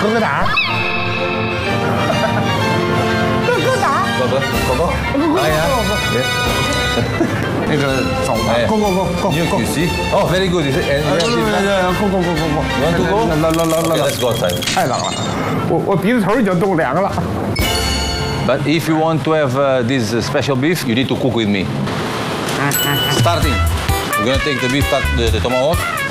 哥哥胆。 哥，哎呀，那个走吧，Go， you see？ Oh, very good. And Go。 you want to go? 来 Let's go outside. 太冷了，我鼻子头已经冻凉了。 But if you want to have this special beef, you need to cook with me. Starting, we're gonna take the beef, the tomahawk.